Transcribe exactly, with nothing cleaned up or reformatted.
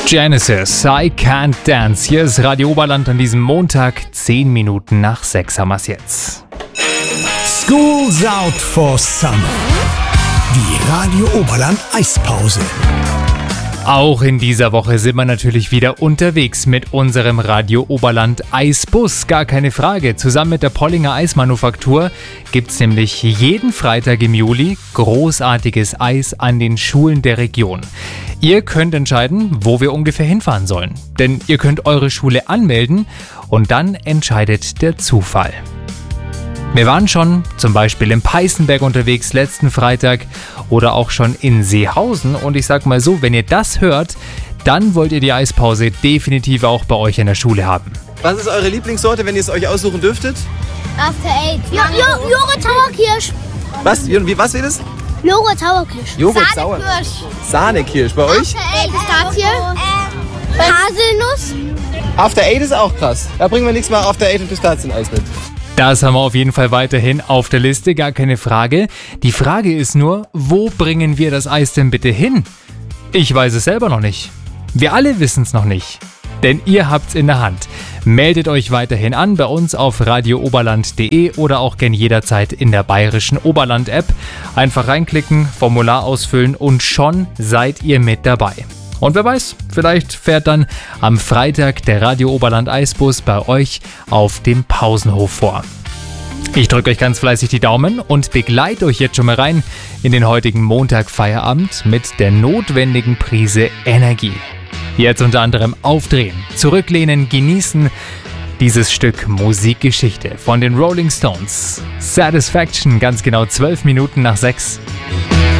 Genesis, I Can't Dance. Hier ist Radio Oberland an diesem Montag, zehn Minuten nach sechs haben wir es jetzt. School's out for summer. Die Radio Oberland Eispause. Auch in dieser Woche sind wir natürlich wieder unterwegs mit unserem Radio Oberland Eisbus, gar keine Frage. Zusammen mit der Pollinger Eismanufaktur gibt es nämlich jeden Freitag im Juli großartiges Eis an den Schulen der Region. Ihr könnt entscheiden, wo wir ungefähr hinfahren sollen, denn ihr könnt eure Schule anmelden und dann entscheidet der Zufall. Wir waren schon zum Beispiel in Peißenberg unterwegs letzten Freitag oder auch schon in Seehausen und ich sag mal so, wenn ihr das hört, dann wollt ihr die Eispause definitiv auch bei euch in der Schule haben. Was ist eure Lieblingssorte, wenn ihr es euch aussuchen dürftet? After Eight. Jo jo Joghurt Sauerkirsch. Was? Wie, was wird es? Joghurt Sauerkirsch. Joghurt Sauerkirsch. Sahnekirsch. Bei euch? After Eight Pistazie. Haselnuss. After Eight ist auch krass. Da bringen wir nächstes Mal After Eight und Pistazieneis mit. Das haben wir auf jeden Fall weiterhin auf der Liste, gar keine Frage. Die Frage ist nur, wo bringen wir das Eis denn bitte hin? Ich weiß es selber noch nicht. Wir alle wissen es noch nicht. Denn ihr habt's in der Hand. Meldet euch weiterhin an bei uns auf radio oberland punkt de oder auch gern jederzeit in der bayerischen Oberland-App. Einfach reinklicken, Formular ausfüllen und schon seid ihr mit dabei. Und wer weiß, vielleicht fährt dann am Freitag der Radio Oberland Eisbus bei euch auf dem Pausenhof vor. Ich drücke euch ganz fleißig die Daumen und begleite euch jetzt schon mal rein in den heutigen Montag-Feierabend mit der notwendigen Prise Energie. Jetzt unter anderem aufdrehen, zurücklehnen, genießen dieses Stück Musikgeschichte von den Rolling Stones. Satisfaction, ganz genau zwölf Minuten nach sechs.